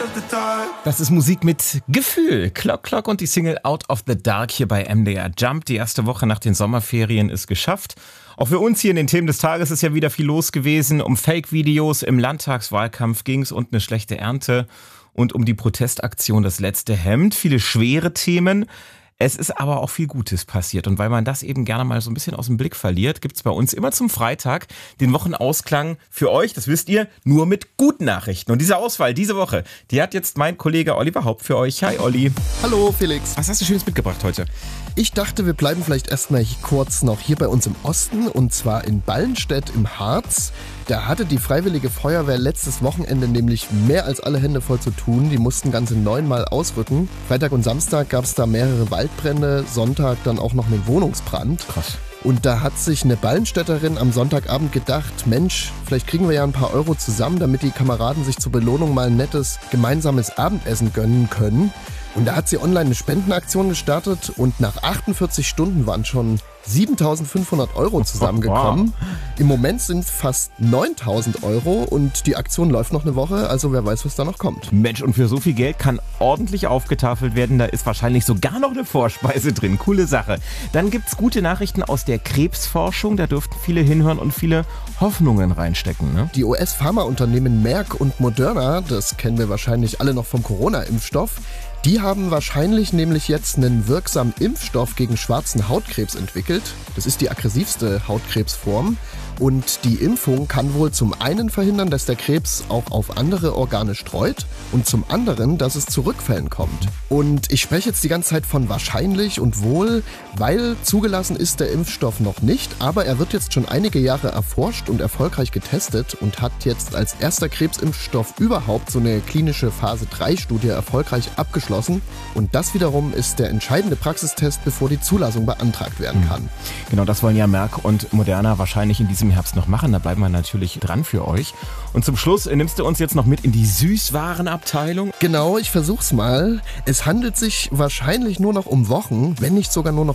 Das ist Musik mit Gefühl. Clock Clock und die Single Out of the Dark hier bei MDR Jump. Die erste Woche nach den Sommerferien ist geschafft. Auch für uns hier in den Themen des Tages ist ja wieder viel los gewesen. Um Fake-Videos im Landtagswahlkampf ging es und eine schlechte Ernte. Und um die Protestaktion Das letzte Hemd. Viele schwere Themen. Es ist aber auch viel Gutes passiert. Und weil man das eben gerne mal so ein bisschen aus dem Blick verliert, gibt's bei uns immer zum Freitag den Wochenausklang für euch, das wisst ihr, nur mit guten Nachrichten. Und diese Auswahl diese Woche, die hat jetzt mein Kollege Oliver Haupt für euch. Hi Olli. Hallo Felix. Was hast du Schönes mitgebracht heute? Ich dachte, wir bleiben vielleicht erstmal kurz noch hier bei uns im Osten, und zwar in Ballenstedt im Harz. Da hatte die Freiwillige Feuerwehr letztes Wochenende nämlich mehr als alle Hände voll zu tun. Die mussten ganze 9-mal ausrücken. Freitag und Samstag gab es da mehrere Waldbrände, Sonntag dann auch noch einen Wohnungsbrand. Krass. Und da hat sich eine Ballenstädterin am Sonntagabend gedacht, Mensch, vielleicht kriegen wir ja ein paar Euro zusammen, damit die Kameraden sich zur Belohnung mal ein nettes gemeinsames Abendessen gönnen können. Und da hat sie online eine Spendenaktion gestartet und nach 48 Stunden waren schon 7.500 Euro zusammengekommen. Im Moment sind es fast 9.000 Euro und die Aktion läuft noch eine Woche, also wer weiß, was da noch kommt. Mensch, und für so viel Geld kann ordentlich aufgetafelt werden. Da ist wahrscheinlich sogar noch eine Vorspeise drin. Coole Sache. Dann gibt's gute Nachrichten aus der Krebsforschung. Da dürften viele hinhören und viele Hoffnungen reinstecken. Ne? Die US-Pharmaunternehmen Merck und Moderna, das kennen wir wahrscheinlich alle noch vom Corona-Impfstoff, die haben wahrscheinlich nämlich jetzt einen wirksamen Impfstoff gegen schwarzen Hautkrebs entwickelt. Das ist die aggressivste Hautkrebsform. Und die Impfung kann wohl zum einen verhindern, dass der Krebs auch auf andere Organe streut und zum anderen, dass es zu Rückfällen kommt. Und ich spreche jetzt die ganze Zeit von wahrscheinlich und wohl, weil zugelassen ist der Impfstoff noch nicht, aber er wird jetzt schon einige Jahre erforscht und erfolgreich getestet und hat jetzt als erster Krebsimpfstoff überhaupt so eine klinische Phase-3-Studie erfolgreich abgeschlossen. Und das wiederum ist der entscheidende Praxistest, bevor die Zulassung beantragt werden kann. Genau, das wollen ja Merck und Moderna wahrscheinlich in diesem Herbst noch machen. Da bleiben wir natürlich dran für euch. Und zum Schluss nimmst du uns jetzt noch mit in die Süßwarenabteilung. Genau, ich versuch's mal. Es handelt sich wahrscheinlich nur noch um Wochen, wenn nicht sogar nur noch